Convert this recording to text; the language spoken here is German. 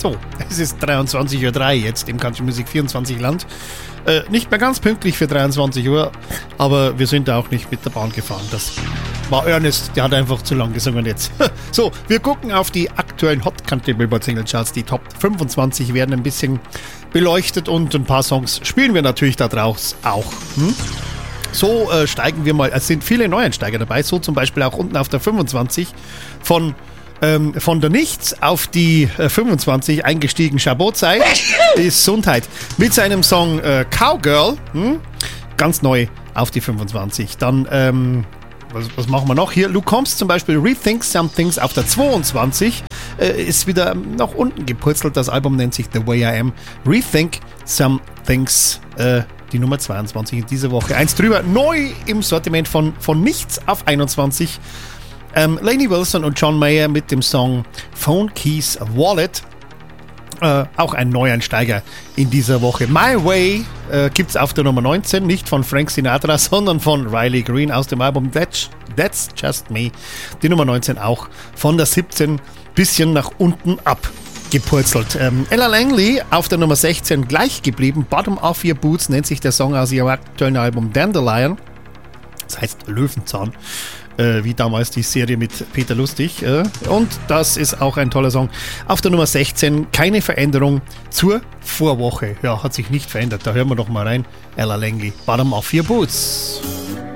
So, es ist 23:03 Uhr jetzt im Country Music 24 Land. Nicht mehr ganz pünktlich für 23 Uhr, aber wir sind da auch nicht mit der Bahn gefahren. Das war Ernest, der hat einfach zu lang gesungen jetzt. So, wir gucken auf die aktuellen Hot Country Billboard Single Charts. Die Top 25 werden ein bisschen beleuchtet und ein paar Songs spielen wir natürlich da draus auch. So steigen wir mal, es sind viele Neueinsteiger dabei, so zum Beispiel auch unten auf der 25 von der Nichts auf die 25 eingestiegen Schabotzei, Gesundheit, mit seinem Song Cowgirl, ganz neu auf die 25. Dann, was machen wir noch hier? Luke Combs zum Beispiel, Rethink Some Things auf der 22, ist wieder nach unten gepurzelt, das Album nennt sich The Way I Am, Rethink Some Things, die Nummer 22 in dieser Woche. Eins drüber, neu im Sortiment von Nichts auf 21. Lainey Wilson und John Mayer mit dem Song Phone Keys Wallet. Auch ein Neueinsteiger in dieser Woche. My Way gibt's auf der Nummer 19, nicht von Frank Sinatra, sondern von Riley Green aus dem Album That's Just Me. Die Nummer 19 auch von der 17 bisschen nach unten abgepurzelt. Ella Langley auf der Nummer 16 gleich geblieben. Bottom of Your Boots nennt sich der Song aus ihrem aktuellen Album Dandelion. Das heißt Löwenzahn. Wie damals die Serie mit Peter Lustig. Und das ist auch ein toller Song. Auf der Nummer 16 keine Veränderung zur Vorwoche. Ja, hat sich nicht verändert. Da hören wir doch mal rein. Ella Langley, Bottom of Your Boots.